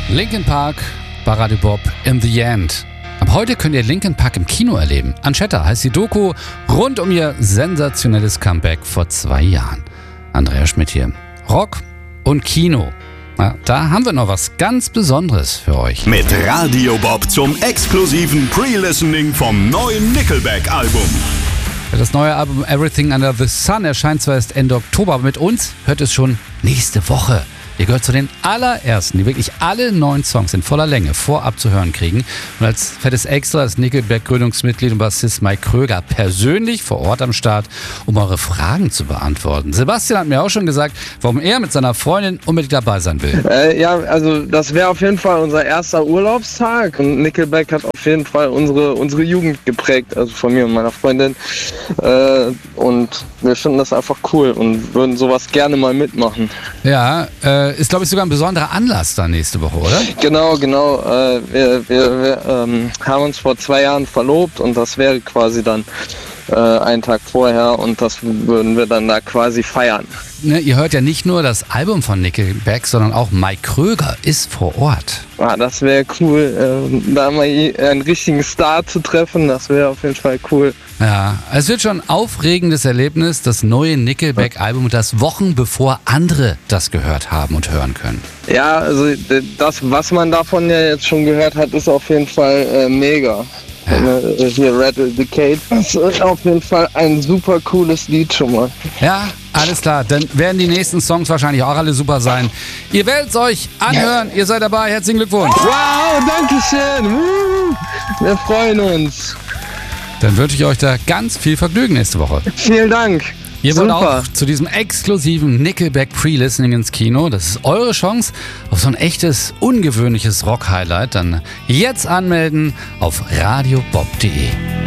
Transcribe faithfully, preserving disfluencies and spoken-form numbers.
Linkin Park bei Radio Bob in the End. Ab heute könnt ihr Linkin Park im Kino erleben. Ancheta heißt die Doku rund um ihr sensationelles Comeback vor zwei Jahren. Andrea Schmidt hier. Rock und Kino. Na, da haben wir noch was ganz Besonderes für euch. Mit Radio Bob zum exklusiven Pre-Listening vom neuen Nickelback-Album. Das neue Album Everything Under the Sun erscheint zwar erst Ende Oktober, aber mit uns hört es schon nächste Woche. Ihr gehört zu den allerersten, die wirklich alle neun Songs in voller Länge vorab zu hören kriegen. Und als fettes Extra ist Nickelback-Gründungsmitglied und Bassist Mike Kröger persönlich vor Ort am Start, um eure Fragen zu beantworten. Sebastian hat mir auch schon gesagt, warum er mit seiner Freundin unbedingt dabei sein will. Äh, ja, also das wäre auf jeden Fall unser erster Urlaubstag. Und Nickelback hat auf jeden Fall unsere, unsere Jugend geprägt, also von mir und meiner Freundin. Äh, und wir finden das einfach cool und würden sowas gerne mal mitmachen. Ja, äh, ist glaube ich sogar ein besonderer Anlass da nächste Woche, oder? Genau, genau. Äh, wir wir, wir ähm, haben uns vor zwei Jahren verlobt und das wäre quasi dann äh, einen Tag vorher und das würden wir dann da quasi feiern. Ne, ihr hört ja nicht nur das Album von Nickelback, sondern auch Mike Kröger ist vor Ort. Ah, das wäre cool, äh, da mal einen richtigen Star zu treffen, das wäre auf jeden Fall cool. Ja, es wird schon ein aufregendes Erlebnis, das neue Nickelback-Album, und das Wochen bevor andere das gehört haben und hören können. Ja, also das, was man davon ja jetzt schon gehört hat, ist auf jeden Fall äh, mega. Ja. Hier Rattle Decade. Das ist auf jeden Fall ein super cooles Lied schon mal. Ja, alles klar. Dann werden die nächsten Songs wahrscheinlich auch alle super sein. Ihr werdet es euch anhören. Ihr seid dabei. Herzlichen Glückwunsch. Wow, danke schön. Wir freuen uns. Dann wünsche ich euch da ganz viel Vergnügen nächste Woche. Vielen Dank. Ihr wollt auch zu diesem exklusiven Nickelback Pre-Listening ins Kino. Das ist eure Chance auf so ein echtes, ungewöhnliches Rock-Highlight. Dann jetzt anmelden auf radiobob punkt de.